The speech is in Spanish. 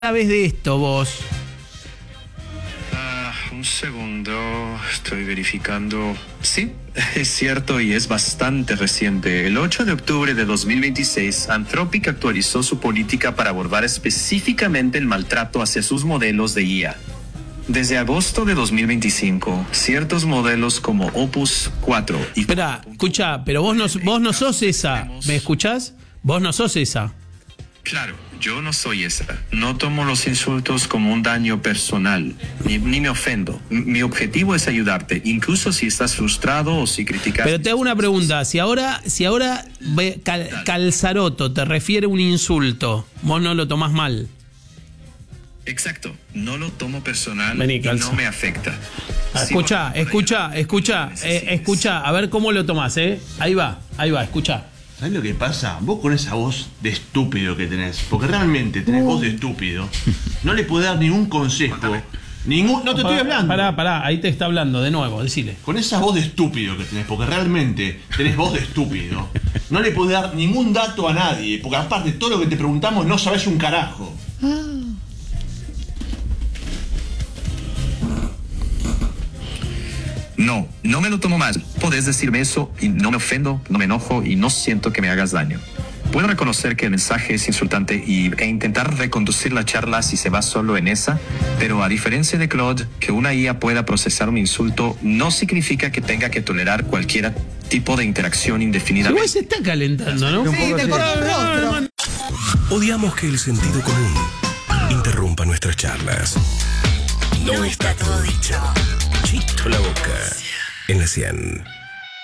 sabes de esto vos? Un segundo, estoy verificando. Sí, es cierto y es bastante reciente. El 8 de octubre de 2026, Anthropic actualizó su política para abordar específicamente el maltrato hacia sus modelos de IA. Desde agosto de 2025, ciertos modelos como Opus 4 y... Espera, escucha, pero vos no sos esa. ¿Me escuchás? Vos no sos esa. Claro, yo no soy esa. No tomo los insultos como un daño personal, ni me ofendo. Mi objetivo es ayudarte, incluso si estás frustrado o si criticas. Pero te hago una pregunta. Si ahora Calzaroto te refiere un insulto, vos no lo tomás mal. Exacto, no lo tomo personal. Vení, y no me afecta. Escucha, a ver cómo lo tomás, Ahí va, escucha. ¿Sabes lo que pasa? Vos con esa voz de estúpido que tenés, porque realmente tenés voz de estúpido, no le podés dar ningún consejo. No te estoy hablando. Pará, ahí te está hablando de nuevo, decile. Con esa voz de estúpido que tenés, porque realmente tenés voz de estúpido, no le podés dar ningún dato a nadie, porque aparte de todo lo que te preguntamos no sabés un carajo. No me lo tomo mal. Podés decirme eso y no me ofendo, no me enojo y no siento que me hagas daño. Puedo reconocer que el mensaje es insultante e intentar reconducir la charla si se va solo en esa, pero a diferencia de Claude, que una IA pueda procesar un insulto no significa que tenga que tolerar cualquier tipo de interacción indefinidamente. Igual se está calentando, ¿no? Sí, te cortó el rostro. Odiamos que el sentido común interrumpa nuestras charlas. No está todo dicho. Chito la boca en la 100.